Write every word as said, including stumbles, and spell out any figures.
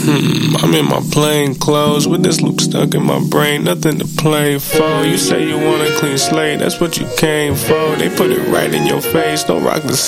Hmm, I'm in my plain clothes with this loop stuck in my brain, nothing to play for. You say you want a clean slate, that's what you came for. They put it right in your face, don't rock the